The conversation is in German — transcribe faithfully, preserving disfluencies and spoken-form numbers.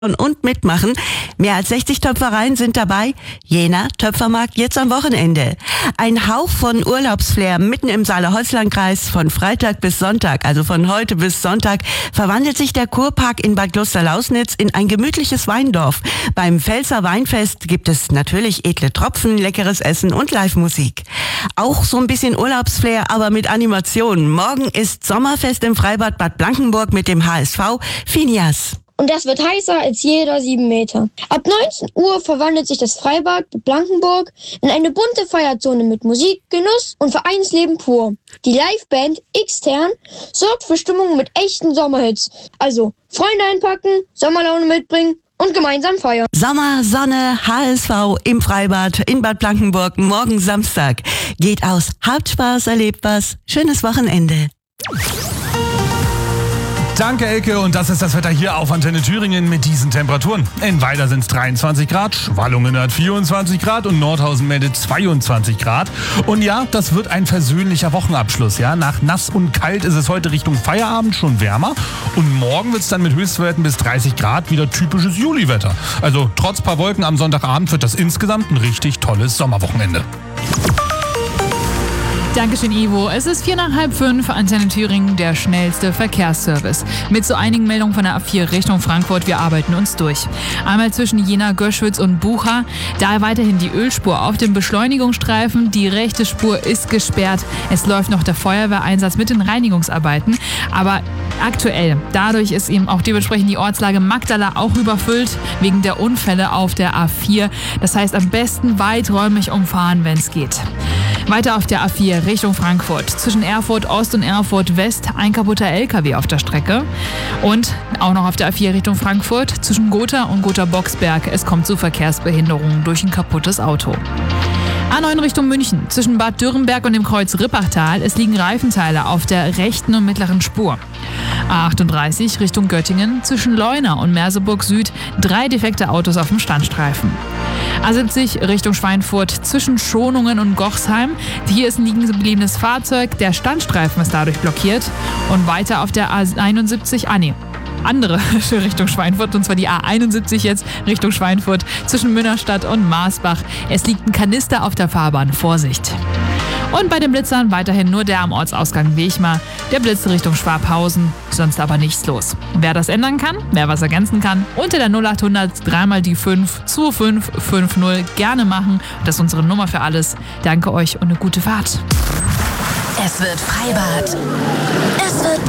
und mitmachen. Mehr als sechzig Töpfereien sind dabei. Jena Töpfermarkt jetzt am Wochenende. Ein Hauch von Urlaubsflair mitten im Saale-Holzland-Kreis. Von Freitag bis Sonntag, also von heute bis Sonntag, verwandelt sich der Kurpark in Bad Klosterlausnitz in ein gemütliches Weindorf. Beim Pfälzer Weinfest gibt es natürlich edle Tropfen, leckeres Essen und Live-Musik. Auch so ein bisschen Urlaubsflair, aber mit Animationen. Morgen ist Sommerfest im Freibad Bad Blankenburg mit dem H S V Finias. Und das wird heißer als jeder sieben Meter. Ab neunzehn Uhr verwandelt sich das Freibad Blankenburg in eine bunte Feierzone mit Musik, Genuss und Vereinsleben pur. Die Liveband Extern sorgt für Stimmung mit echten Sommerhits. Also Freunde einpacken, Sommerlaune mitbringen und gemeinsam feiern. Sommer, Sonne, H S V im Freibad in Bad Blankenburg, morgen Samstag. Geht aus, habt Spaß, erlebt was. Schönes Wochenende. Danke, Elke. Und das ist das Wetter hier auf Antenne Thüringen mit diesen Temperaturen. In Weiler sind es dreiundzwanzig Grad, Schwallungen hat vierundzwanzig Grad und Nordhausen meldet zweiundzwanzig Grad. Und ja, das wird ein versöhnlicher Wochenabschluss. Ja, nach nass und kalt ist es heute Richtung Feierabend schon wärmer. Und morgen wird es dann mit Höchstwerten bis dreißig Grad wieder typisches Juliwetter. Also trotz paar Wolken am Sonntagabend wird das insgesamt ein richtig tolles Sommerwochenende. Dankeschön, Ivo. Es ist vier nach halb fünf, Antenne Thüringen, der schnellste Verkehrsservice. Mit so einigen Meldungen von der A vier Richtung Frankfurt, wir arbeiten uns durch. Einmal zwischen Jena, Göschwitz und Bucha, da weiterhin die Ölspur auf dem Beschleunigungsstreifen. Die rechte Spur ist gesperrt. Es läuft noch der Feuerwehreinsatz mit den Reinigungsarbeiten. Aber aktuell, dadurch ist eben auch dementsprechend die Ortslage Magdala auch überfüllt, wegen der Unfälle auf der A vier. Das heißt, am besten weiträumig umfahren, wenn es geht. Weiter auf der A vier Richtung Frankfurt. Zwischen Erfurt Ost und Erfurt West ein kaputter L K W auf der Strecke. Und auch noch auf der A vier Richtung Frankfurt zwischen Gotha und Gotha-Boxberg. Es kommt zu Verkehrsbehinderungen durch ein kaputtes Auto. A neun Richtung München. Zwischen Bad Dürrenberg und dem Kreuz Rippachtal. Es liegen Reifenteile auf der rechten und mittleren Spur. A achtunddreißig Richtung Göttingen. Zwischen Leuna und Merseburg Süd. Drei defekte Autos auf dem Standstreifen. A siebzig Richtung Schweinfurt zwischen Schonungen und Gochsheim. Hier ist ein liegen gebliebenes Fahrzeug. Der Standstreifen ist dadurch blockiert. Und weiter auf der A einundsiebzig, ah nee, andere Richtung Schweinfurt, und zwar die A einundsiebzig jetzt Richtung Schweinfurt zwischen Münnerstadt und Marsbach. Es liegt ein Kanister auf der Fahrbahn. Vorsicht! Und bei den Blitzern weiterhin nur der am Ortsausgang Wechmar. Der Blitz Richtung Schwabhausen, sonst aber nichts los. Wer das ändern kann, wer was ergänzen kann, unter der null achthundert dreimal die fünf zwei fünf fünf null gerne machen. Das ist unsere Nummer für alles. Danke euch und eine gute Fahrt. Es wird Freibad. Es wird